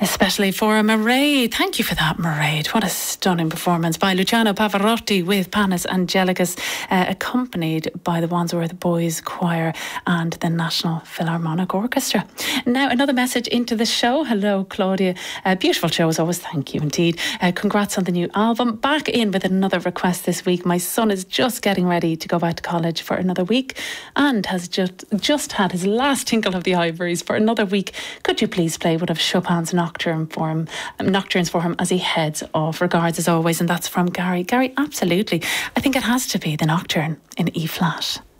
Especially for Mairead. Thank you for that, Mairead. What a stunning performance by Luciano Pavarotti with Panis Angelicus, accompanied by the Wandsworth Boys Choir and the National Philharmonic Orchestra. Now, another message into the show. Hello, Claudia. Beautiful show as always. Thank you indeed. Congrats on the new album. Back in with another request this week. My son is just getting ready to go back to college for another week and has just had his last tinkle of the ivories for another week. Could you please play one of Chopin's nocturnes for him as he heads off? Regards as always. And that's from Gary. Gary, absolutely. I think it has to be the Nocturne in E flat.